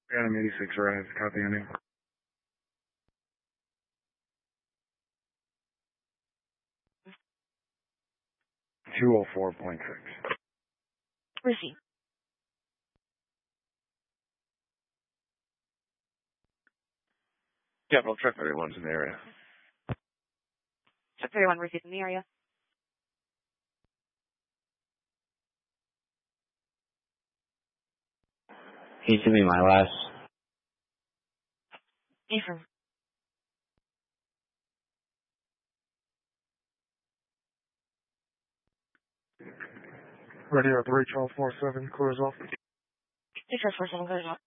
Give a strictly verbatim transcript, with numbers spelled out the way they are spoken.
Phantom eighty-six Rise, copy ending. two oh four point six. Receive. Capital Truck thirty-one's in the area. Truck thirty-one received in the area. Can you give me my last? Affirm. Radio three twelve four seven, clears off. three twelve four seven, clears off.